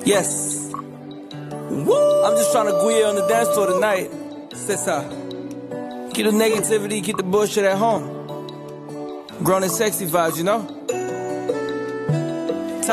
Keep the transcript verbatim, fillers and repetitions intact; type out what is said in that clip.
Yes. Woo! I'm just trying to guia on the dance floor tonight. C'est ça. Keep the negativity, keep the bullshit at home. Grown and sexy vibes, you know?